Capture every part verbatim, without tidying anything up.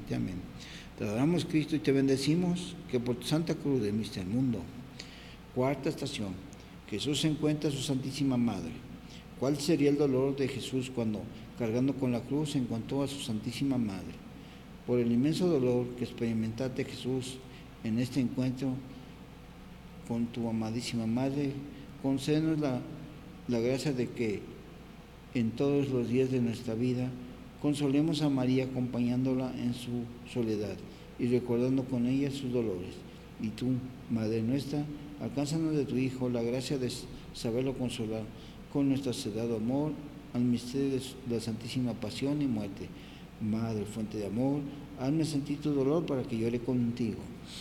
muerte. Amén. Te adoramos, Cristo, y te bendecimos, que por tu santa cruz redimiste al mundo. Cuarta estación. Jesús encuentra a su Santísima Madre. ¿Cuál sería el dolor de Jesús cuando, cargando con la cruz, encontró a su Santísima Madre? Por el inmenso dolor que experimentaste, Jesús, en este encuentro con tu amadísima Madre, concédenos la, la gracia de que en todos los días de nuestra vida consolemos a María acompañándola en su soledad y recordando con ella sus dolores. Y tú, Madre nuestra, alcánzanos de tu Hijo la gracia de saberlo consolar con nuestro sedado amor al misterio de la Santísima Pasión y Muerte. Madre, fuente de amor, hazme sentir tu dolor para que llore contigo.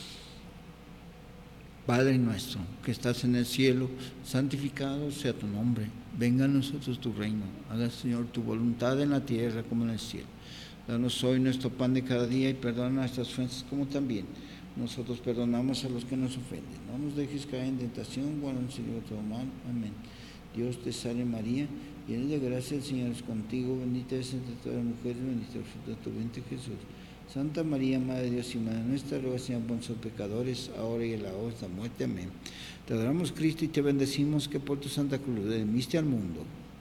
Padre nuestro, que estás en el cielo, santificado sea tu nombre. Venga a nosotros tu reino. Haga, Señor, tu voluntad en la tierra como en el cielo. Danos hoy nuestro pan de cada día y perdona nuestras ofensas como también nosotros perdonamos a los que nos ofenden. No nos dejes caer en tentación, guárdanos, Señor, de todo mal. Amén. Dios te salve María, llena de gracia, el Señor es contigo. Bendita eres entre todas las mujeres, bendito el fruto de tu vientre, Jesús. Santa María, Madre de Dios y Madre nuestra, ruega, Señor, por nosotros pecadores, ahora y en la hora de nuestra muerte. Amén. Te adoramos, Cristo, y te bendecimos, que por tu santa cruz redimiste al mundo.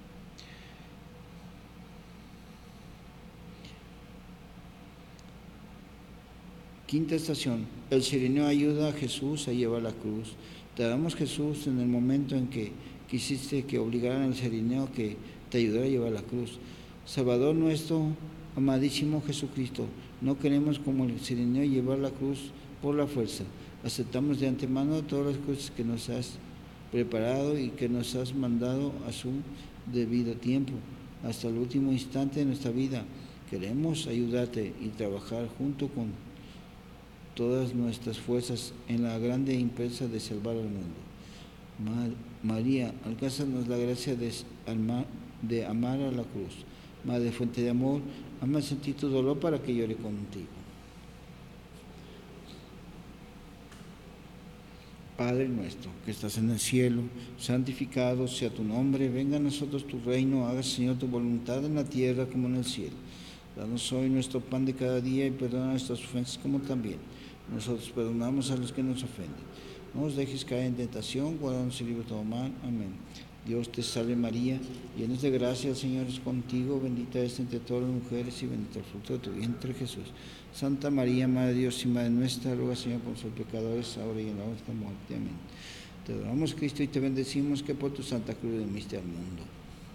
Quinta estación. El cirineo ayuda a Jesús a llevar la cruz. Te damos, Jesús, en el momento en que quisiste que obligaran al cirineo que te ayudara a llevar la cruz. Salvador nuestro, amadísimo Jesucristo, no queremos como el cirineo llevar la cruz por la fuerza. Aceptamos de antemano todas las cosas que nos has preparado y que nos has mandado a su debido tiempo, hasta el último instante de nuestra vida. Queremos ayudarte y trabajar junto con todas nuestras fuerzas en la grande empresa de salvar al mundo. María, alcánzanos la gracia de, de amar a la cruz. Madre, fuente de amor, hazme sentir tu dolor para que llore contigo. Padre nuestro, que estás en el cielo, santificado sea tu nombre, venga a nosotros tu reino, haga, Señor, tu voluntad en la tierra como en el cielo. Danos hoy nuestro pan de cada día y perdona nuestras ofensas como también nosotros perdonamos a los que nos ofenden. No nos dejes caer en tentación, guárdanos y líbranos de todo mal. Amén. Dios te salve María, llena de gracia, el Señor es contigo, bendita eres entre todas las mujeres y bendito el fruto de tu vientre, Jesús. Santa María, Madre de Dios y Madre nuestra, ruega, Señor, por nosotros pecadores, ahora y en la hora de nuestra muerte. Amén. Te adoramos, Cristo, y te bendecimos, que por tu santa cruz redimiste al mundo.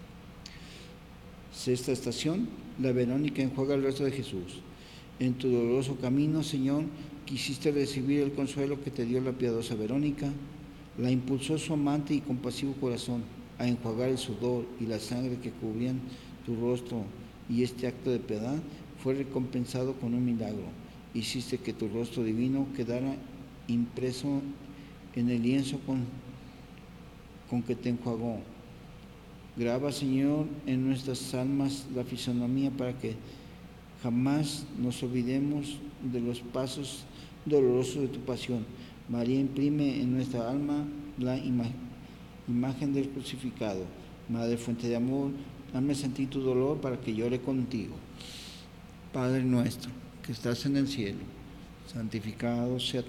Sexta estación. La Verónica enjuaga el rostro de Jesús. En tu doloroso camino, Señor, quisiste recibir el consuelo que te dio la piadosa Verónica. La impulsó su amante y compasivo corazón a enjuagar el sudor y la sangre que cubrían tu rostro, y este acto de piedad fue recompensado con un milagro. Hiciste que tu rostro divino quedara impreso en el lienzo con, con que te enjuagó. Graba, Señor, en nuestras almas la fisonomía para que jamás nos olvidemos de los pasos dolorosos de tu pasión. María, imprime en nuestra alma la ima- imagen del crucificado. Madre, fuente de amor, hazme sentir tu dolor para que llore contigo. Padre nuestro, que estás en el cielo, santificado sea tu